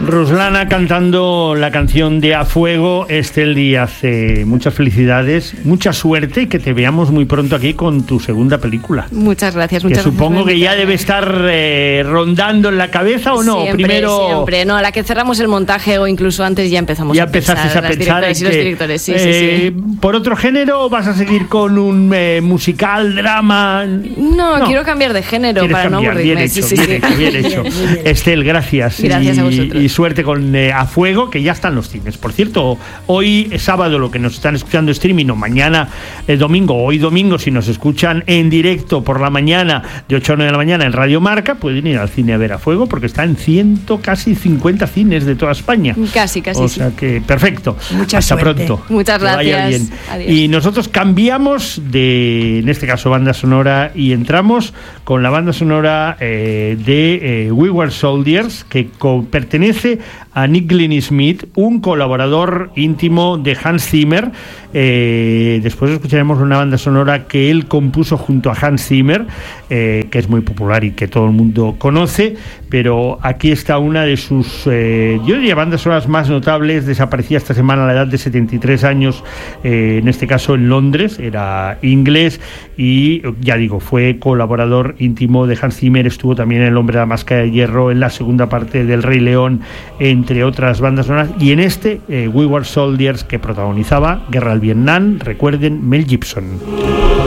Ruslana cantando la canción de A Fuego. Estel Díaz, muchas felicidades, mucha suerte y que te veamos muy pronto aquí con tu segunda película. Muchas gracias. Que supongo que ya debe estar rondando en la cabeza, ¿o no? Siempre, no, a la que cerramos el montaje o incluso antes ya empezamos a pensar. Ya empezaste a pensar en los directores, sí. ¿Por otro género vas a seguir con un musical, drama? No, quiero cambiar de género para no aburrirme. Bien hecho. Estel, gracias. Gracias a vosotros. Y suerte con A Fuego, que ya están los cines. Por cierto, hoy es sábado, lo que nos están escuchando streaming, o mañana domingo, hoy domingo, si nos escuchan en directo por la mañana, de 8 a 9 de la mañana en Radio Marca, pueden ir al cine a ver A Fuego, porque está en casi 50 cines de toda España. Casi. O sea que, perfecto. Mucha Hasta suerte. pronto. Muchas gracias. Que vaya bien. Adiós. Y nosotros cambiamos de, en este caso, banda sonora, y entramos con la banda sonora de We Were Soldiers, que pertenece a Nick Glennie Smith, un colaborador íntimo de Hans Zimmer. Después escucharemos una banda sonora que él compuso junto a Hans Zimmer, que es muy popular y que todo el mundo conoce, pero aquí está una de sus, yo diría, bandas sonoras más notables. Desaparecía esta semana a la edad de 73 años, en este caso en Londres, era inglés y, ya digo, fue colaborador íntimo de Hans Zimmer. Estuvo también en El Hombre de la Máscara de Hierro, en la segunda parte del Rey León, entre otras bandas sonoras, y en este We Were Soldiers, que protagonizaba Guerra al Vietnam, recuerden, Mel Gibson.